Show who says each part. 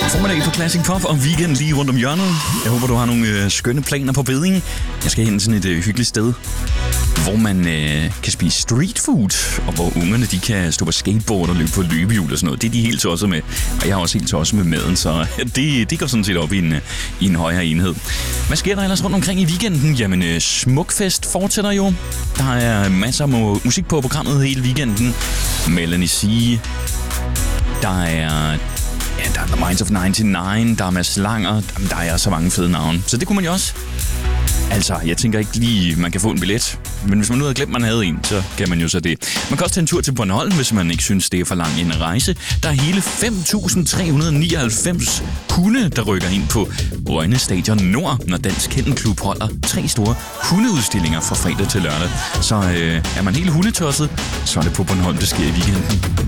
Speaker 1: Formiddag på Classic Pop og weekend lige rundt om hjørnet. Jeg håber, du har nogle skønne planer på beding. Jeg skal hen til sådan et hyggeligt sted, hvor man kan spise street food, og hvor ungerne de kan stå på skateboard og løbe på løbehjul og sådan noget. Det er de helt tosset med, og jeg er også helt tosset med maden, så det går sådan set op i en højere enhed. Hvad sker der ellers rundt omkring i weekenden? Jamen, Smukfest fortsætter jo. Der er masser af musik på programmet hele weekenden. Melanie C. Der er The Minds of 99, der er Mads Langer, der er så mange fede navne. Så det kunne man jo også. Altså, jeg tænker ikke lige, man kan få en billet. Men hvis man nu havde glemt, man havde en, så kan man jo så det. Man kan også tage en tur til Bornholm, hvis man ikke synes, det er for lang en rejse. Der er hele 5.399 hunde, der rykker ind på Rønne Stadion Nord, når Dansk Kennel Klub holder 3 store hundeudstillinger fra fredag til lørdag. Så er man helt hundetosset, så er det på Bornholm, det sker i weekenden.